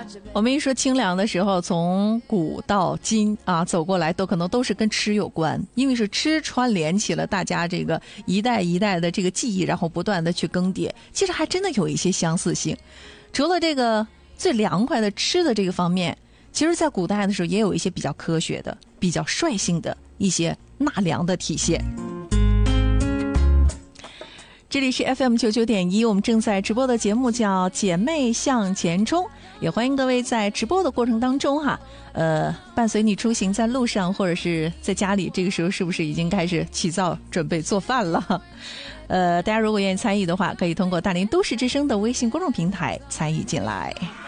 我们一说清凉的时候，从古到今啊走过来，可能都是跟吃有关，因为是吃串联起了大家这个一代一代的这个记忆，然后不断的去更迭，其实还真的有一些相似性。除了这个最凉快的吃的这个方面，其实在古代的时候也有一些比较科学的、比较率性的一些纳凉的体现。这里是 FM99.1， 我们正在直播的节目叫姐妹向前冲，也欢迎各位在直播的过程当中伴随你出行在路上或者是在家里，这个时候是不是已经开始起灶准备做饭了？大家如果愿意参与的话，可以通过大连都市之声的微信公众平台参与进来。